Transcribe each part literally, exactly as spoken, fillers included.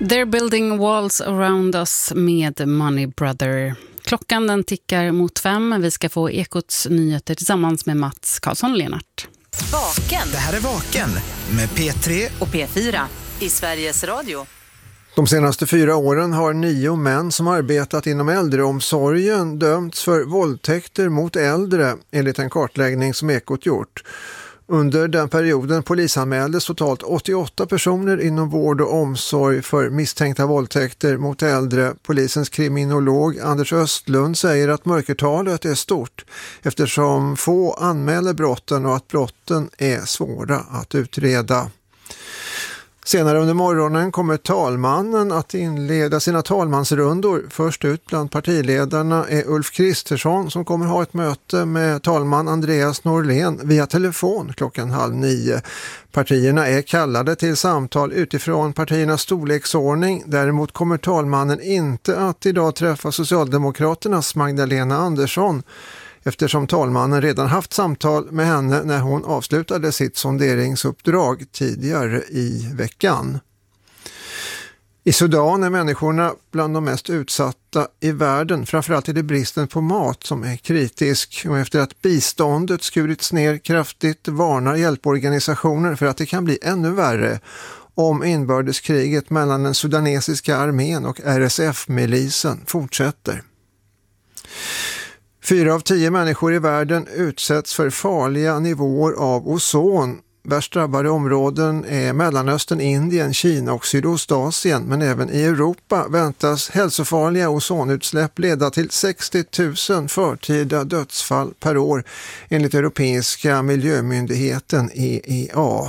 They're building walls around us med Money Brother. Klockan den tickar mot fem. Vi ska få Ekots nyheter tillsammans med Mats Karlsson-Lenart. Vaken. Det här är Vaken med P tre och P fyra i Sveriges Radio. De senaste fyra åren har nio män som arbetat inom äldreomsorgen dömts för våldtäkter mot äldre enligt en kartläggning som Ekot gjort. Under den perioden polisanmäldes totalt åttioåtta personer inom vård och omsorg för misstänkta våldtäkter mot äldre. Polisens kriminolog Anders Östlund säger att mörkertalet är stort eftersom få anmäler brotten och att brotten är svåra att utreda. Senare under morgonen kommer talmannen att inleda sina talmansrundor. Först ut bland partiledarna är Ulf Kristersson som kommer ha ett möte med talman Andreas Norlén via telefon klockan halv nio. Partierna är kallade till samtal utifrån partiernas storleksordning. Däremot kommer talmannen inte att idag träffa Socialdemokraternas Magdalena Andersson, eftersom talmannen redan haft samtal med henne när hon avslutade sitt sonderingsuppdrag tidigare i veckan. I Sudan är människorna bland de mest utsatta i världen. Framförallt är det bristen på mat som är kritisk. Och efter att biståndet skurits ner kraftigt varnar hjälporganisationer för att det kan bli ännu värre om inbördeskriget mellan den sudanesiska armén och R S F-milisen fortsätter. Fyra av tio människor i världen utsätts för farliga nivåer av ozon. Värst drabbade områden är Mellanöstern, Indien, Kina och Sydostasien. Men även i Europa väntas hälsofarliga ozonutsläpp leda till sextio tusen förtida dödsfall per år enligt Europeiska miljömyndigheten E E A.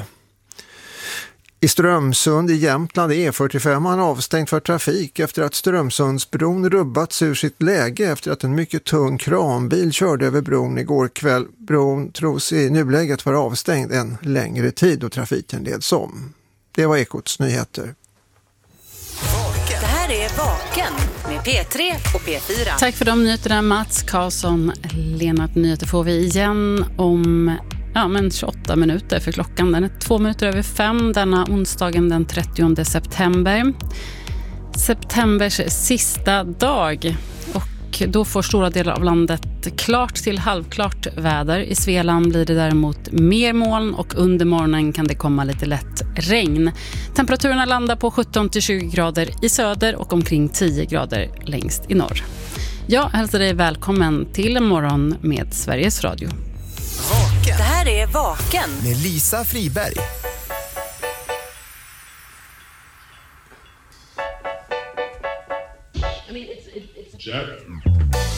I Strömsund i Jämtland är E fyrtiofem avstängt för trafik efter att Strömsundsbron rubbats ur sitt läge efter att en mycket tung kranbil körde över bron igår kväll. Bron tros i nuläget vara avstängd en längre tid och trafiken leds om. Det var Ekots nyheter. Det här är Vaken med P tre och P fyra. Tack för de nyheterna, Mats Karlsson. Lenart, nyheter får vi igen om ja, men tjugoåtta minuter, för klockan den är två minuter över fem denna onsdagen den trettionde september. Septembers sista dag, och då får stora delar av landet klart till halvklart väder. I Svealand blir det däremot mer moln och under morgonen kan det komma lite lätt regn. Temperaturerna landar på sjutton till tjugo grader i söder och omkring tio grader längst i norr. Jag hälsar dig välkommen till en morgon med Sveriges Radio. Det här är Vaken med Lisa Friberg. I mean, it's, it's, it's...